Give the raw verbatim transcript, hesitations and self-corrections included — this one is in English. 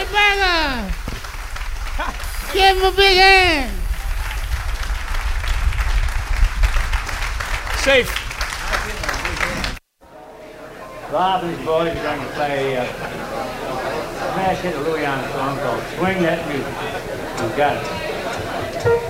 Johnny Bagger! Give him a big hand! Safe. Bob and his boys are going to play uh, smash hit a Louis Armstrong song called Swing That Music. You got it.